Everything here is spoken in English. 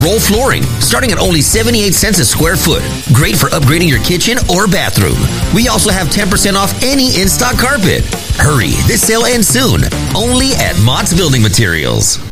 Roll flooring, starting at only 78 cents a square foot. Great for upgrading your kitchen or bathroom. We also have 10% off any in-stock carpet. Hurry, this sale ends soon. Only at Mott's Building Materials.